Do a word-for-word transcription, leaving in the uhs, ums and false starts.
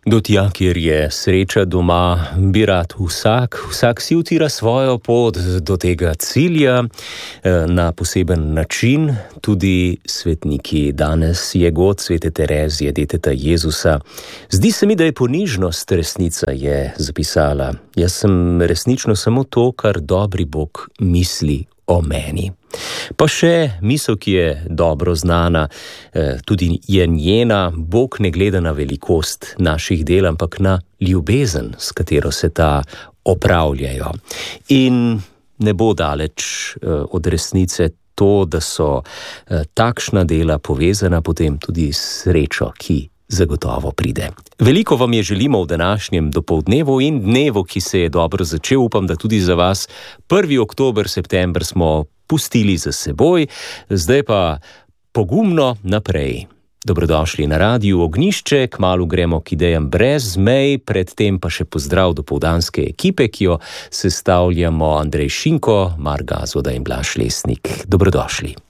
Do tja, kjer je sreča doma, bi rad vsak, vsak si utira svojo pot do tega cilja na poseben način. Tudi svetniki danes je god svete Terezije, deteta Jezusa. Zdi se mi, da je ponižnost resnica, je zapisala. Jaz sem resnično samo to, kar dobri Bog misli o meni. Pa še misel, ki je dobro znana, tudi je njena: Bog ne gleda na velikost naših del, ampak na ljubezen, s katero se ta opravljajo. In ne bo daleč od resnice to, da so takšna dela povezana potem tudi s srečo, ki zagotovo pride. Veliko vam je želimo v današnjem dopoldnevu in dnevu, ki se je dobro začel. Upam, da tudi za vas. prvi oktober, september smo pustili za seboj, zdaj pa pogumno naprej. Dobrodošli na Radiu Ognjišče, kmalu gremo k idejam brez mej, predtem pa še pozdrav dopoldanske ekipe, ki jo sestavljamo Andrej Šinko, Marga Zoda in Blaž Lesnik. Dobrodošli.